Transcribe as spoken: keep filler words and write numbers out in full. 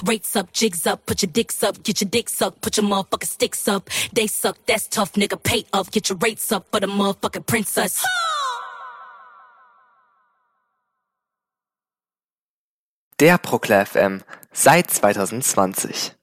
Rates up, jigs up, put your dicks up, get your dick sucked, put your motherfucking sticks up. They suck, that's tough, nigga, pay up, get your rates up for the motherfucking princess. Der Procla F M seit zwanzig zwanzig.